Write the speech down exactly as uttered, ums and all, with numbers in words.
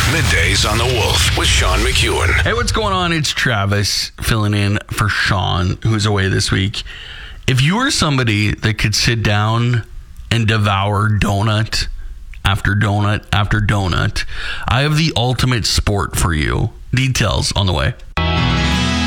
Middays on the Wolf with Sean McEwen. Hey, what's going on? It's Travis filling in for Sean, who's away this week. If you were somebody that could sit down and devour donut after donut after donut, I have the ultimate sport for you. Details on the way.